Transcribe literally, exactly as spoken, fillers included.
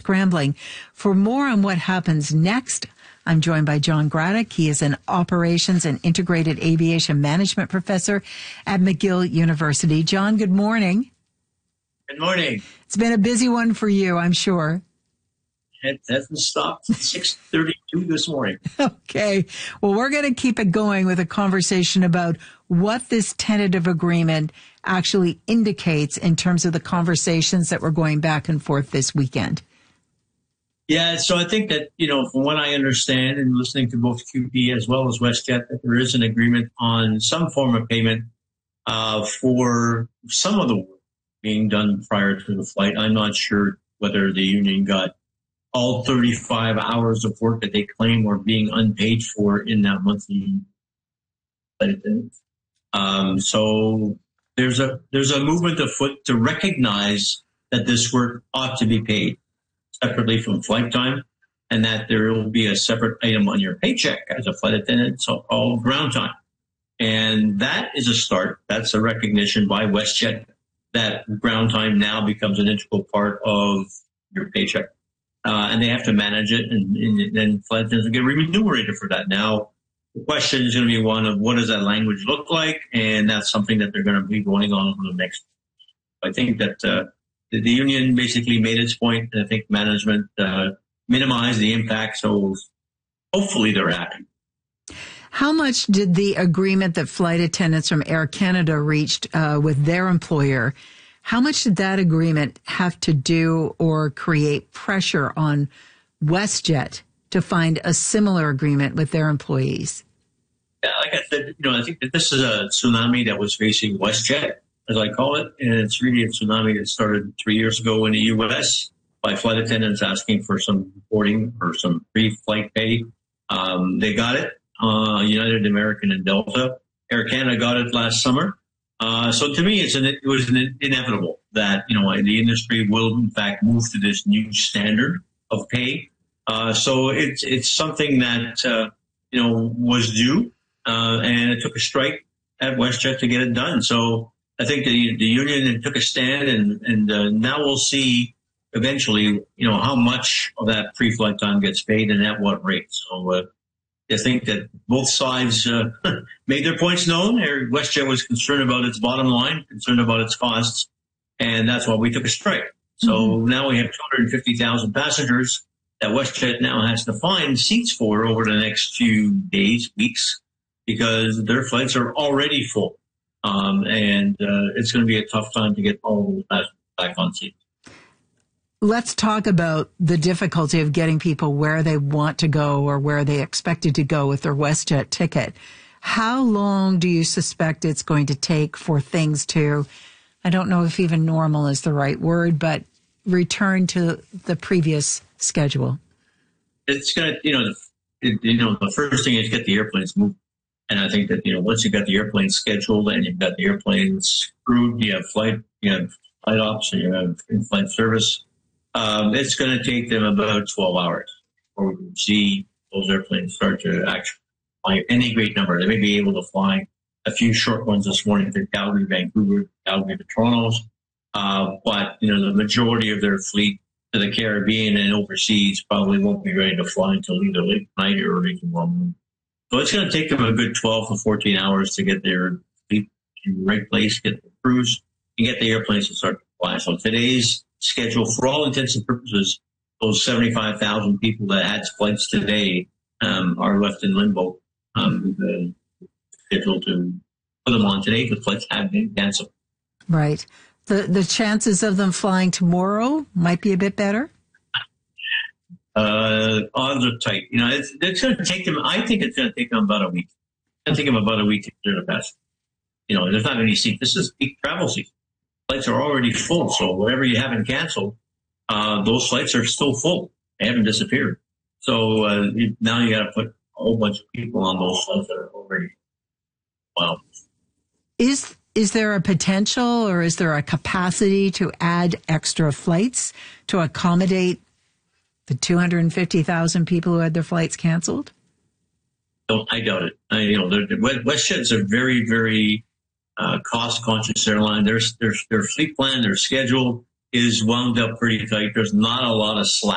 scrambling. For more on what happens next, I'm joined by John Graddick. He is an operations and integrated aviation management professor at McGill University. John, good morning. Good morning. It's been a busy one for you, I'm sure. It hasn't stopped at six thirty-two this morning. Okay. Well, we're going to keep it going with a conversation about what this tentative agreement actually indicates in terms of the conversations that were going back and forth this weekend. Yeah, so I think that, you know, from what I understand and listening to both Q P as well as WestJet, that there is an agreement on some form of payment uh, for some of the work being done prior to the flight. I'm not sure whether the union got all thirty-five hours of work that they claim were being unpaid for in that monthly flight attendance. Um, so there's a there's a movement afoot to recognize that this work ought to be paid separately from flight time, and that there will be a separate item on your paycheck as a flight attendant, so-called ground time. And that is a start. That's a recognition by WestJet that ground time now becomes an integral part of your paycheck. Uh, and they have to manage it, and, and then flight attendants get remunerated for that. Now, the question is going to be one of what does that language look like, and that's something that they're going to be going on for the next. I think that uh, the, the union basically made its point, and I think management uh, minimized the impact, so hopefully they're happy. How much did the agreement that flight attendants from Air Canada reached uh, with their employer, how much did that agreement have to do or create pressure on WestJet to find a similar agreement with their employees? Yeah, like I said, you know, I think that this is a tsunami that was facing WestJet, as I call it, and it's really a tsunami that started three years ago in the U S by flight attendants asking for some reporting or some pre-flight pay. Um, they got it. Uh, United, American, and Delta. Air Canada got it last summer. Uh, so to me, it's an, it was an inevitable that, you know, the industry will in fact move to this new standard of pay. Uh, so it's, it's something that, uh, you know, was due, uh, and it took a strike at WestJet to get it done. So I think the, the union took a stand, and, and, uh, now we'll see eventually, you know, how much of that pre-flight time gets paid and at what rate. So, uh, I think that both sides uh, made their points known. WestJet was concerned about its bottom line, concerned about its costs, and that's why we took a strike. So mm-hmm. now we have two hundred fifty thousand passengers that WestJet now has to find seats for over the next few days, weeks, because their flights are already full. Um, and uh, it's going to be a tough time to get all those passengers back on seats. Let's talk about the difficulty of getting people where they want to go or where they expected to go with their WestJet ticket. How long do you suspect it's going to take for things to, I don't know if even normal is the right word, but return to the previous schedule? It's going to, you know, it, you know, the first thing is get the airplanes moved. And I think that, you know, once you've got the airplanes scheduled and you've got the airplanes crewed, you have flight, you have flight ops, and you have in-flight service. Um, it's going to take them about twelve hours before we can see those airplanes start to actually fly any great number. They may be able to fly a few short ones this morning to Calgary, Vancouver, Calgary to Toronto. Uh, but, you know, the majority of their fleet to the Caribbean and overseas probably won't be ready to fly until either late night or early tomorrow morning. So it's going to take them a good twelve to fourteen hours to get their fleet in the right place, get the crews, and get the airplanes to start to fly. So today's schedule, for all intents and purposes, those seventy-five thousand people that had flights today um, are left in limbo. Um, the schedule to put them on today, the flights have been canceled. Right. The the chances of them flying tomorrow might be a bit better? Uh, odds are tight. You know, it's, it's going to take them, I think it's going to take them about a week. It's going to take them about a week to clear the best. You know, there's not any seats. This is peak travel season. Flights are already full, so whatever you haven't canceled, uh, those flights are still full. They haven't disappeared. So uh, you, now you got to put a whole bunch of people on those flights that are already well. Is is there a potential or is there a capacity to add extra flights to accommodate the two hundred fifty thousand people who had their flights canceled? No, I doubt it. I, you know, WestJet's a very, very Uh, cost-conscious airline. Their, their, their fleet plan, their schedule is wound up pretty tight. There's not a lot of slack